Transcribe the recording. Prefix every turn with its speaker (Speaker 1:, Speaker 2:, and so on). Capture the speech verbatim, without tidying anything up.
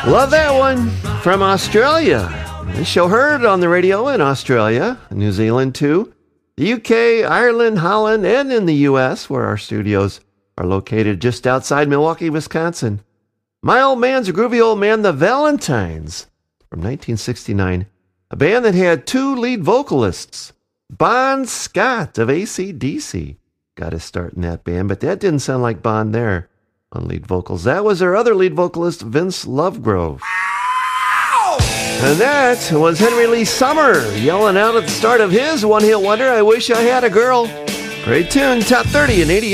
Speaker 1: Love that one from Australia. This show heard on the radio in Australia, New Zealand too, the U K, Ireland, Holland, and in the U S, where our studios are located just outside Milwaukee, Wisconsin. My Old Man's a Groovy Old Man, the Valentines, from nineteen sixty-nine, a band that had two lead vocalists. Bon Scott of A C D C got his start in that band, but that didn't sound like Bon there on lead vocals. That was their other lead vocalist, Vince Lovegrove. And that was Henry Lee Summer yelling out at the start of his one-hit wonder, I Wish I Had a Girl. Great tune, top thirty in eighty-eight.